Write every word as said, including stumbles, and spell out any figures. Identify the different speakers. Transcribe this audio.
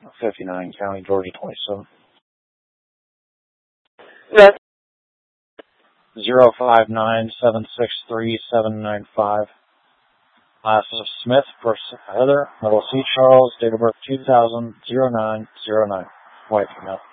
Speaker 1: fifty-nine, County, Georgia, twenty-seven.
Speaker 2: Yes.
Speaker 1: Zero five nine seven six three seven nine five. Last of Smith, first Heather, middle C Charles, date of birth two thousand, zero nine zero nine. White female.